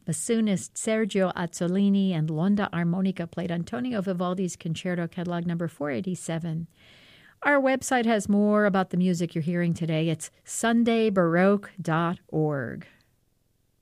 bassoonist Sergio Azzolini and L'Onda Armonica played Antonio Vivaldi's Concerto Catalog number 487. Our website has more about the music you're hearing today. It's sundaybaroque.org.